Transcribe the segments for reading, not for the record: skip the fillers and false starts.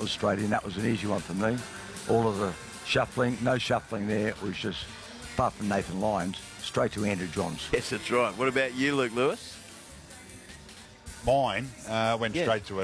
was straight in. That was an easy one for me. All of the shuffling, no shuffling there. It was just, apart from Nathan Lyons, straight to Andrew Johns. Yes, that's right. What about you, Luke Lewis? Mine went straight to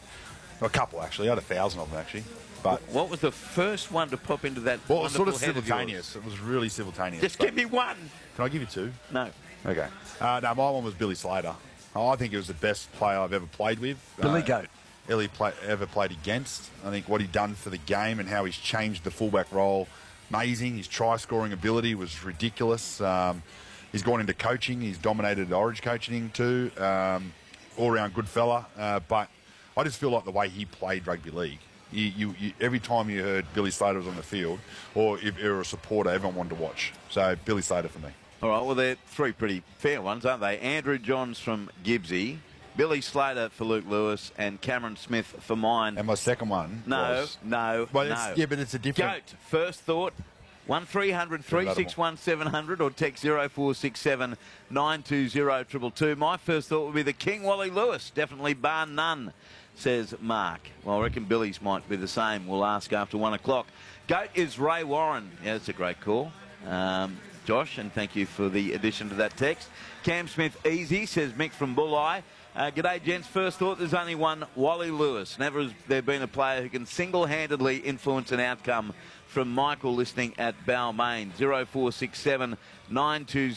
a couple, actually. I had 1,000 of them, actually. But what was the first one to pop into that? Well, it was sort of wonderful head simultaneous. It was really simultaneous. Just give me one. Can I give you two? No. Okay. No, my one was Billy Slater. I think he was the best player I've ever played with. Billy Goat. Ever played against. I think what he'd done for the game and how he's changed the fullback role, amazing. His try-scoring ability was ridiculous. He's gone into coaching. He's dominated Orange coaching too. All-round good fella. But I just feel like the way he played rugby league, you every time you heard Billy Slater was on the field, or if you're a supporter, everyone wanted to watch. So Billy Slater for me. All right, well, they're three pretty fair ones, aren't they? Andrew Johns from Gibbsy, Billy Slater for Luke Lewis, and Cameron Smith for mine. And my second one was... No. Yeah, but it's a different... Goat, first thought, 1300 361 700 or text 0467 920 222. My first thought would be the King Wally Lewis, definitely bar none, says Mark. Well, I reckon Billy's might be the same. We'll ask after 1 o'clock. Goat is Ray Warren. Yeah, that's a great call. Josh, and thank you for the addition to that text. Cam Smith, easy, says Mick from Bulleye. G'day, gents. First thought, there's only one, Wally Lewis. Never has there been a player who can single-handedly influence an outcome. From Michael, listening at Balmain. 0467 920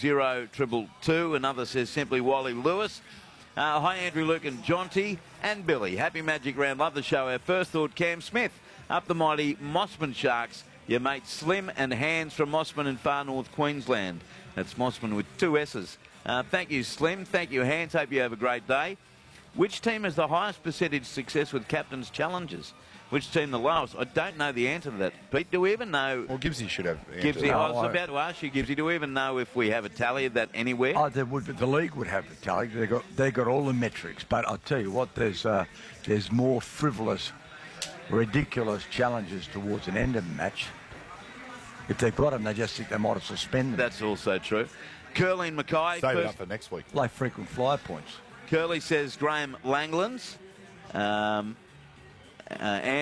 222. Another says simply Wally Lewis. Hi, Andrew, Luke and Jonty and Billy. Happy Magic Round. Love the show. Our first thought, Cam Smith. Up the mighty Mossman Sharks. Your mate Slim and Hands from Mossman in far north Queensland. That's Mossman with 2 S's. Thank you, Slim. Thank you, Hands. Hope you have a great day. Which team has the highest percentage success with captain's challenges? Which team the lowest? I don't know the answer to that. Pete, do we even know? Well, Gibbsy should have. Gibbsy, I was about to ask you, Gibbsy, do we even know if we have a tally of that anywhere? Oh, there would, but the league would have the tally. They got all the metrics. But I'll tell you what, there's more frivolous, ridiculous challenges towards an end of the match. If they've got them, they just think they might have suspended them. That's also true. Curly and Mackay. Save it up for next week. Like frequent flyer points. Curly says Graham Langlands.